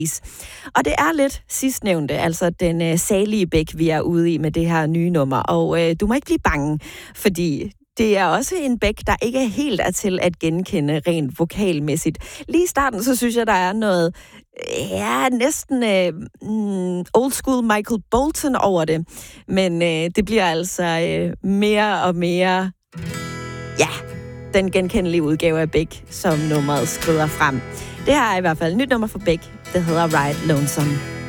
Og det er lidt sidstnævnte, altså den salige Beck, vi er ude i med det her nye nummer. Og du må ikke blive bange, fordi det er også en Beck, der ikke helt er til at genkende rent vokalmæssigt. Lige i starten, så synes jeg, der er noget, næsten old school Michael Bolton over det. Men det bliver altså mere og mere, den genkendelige udgave af Beck, som nummeret skrider frem. Det her er i hvert fald et nyt nummer for Beck, det hedder Ride Lonesome.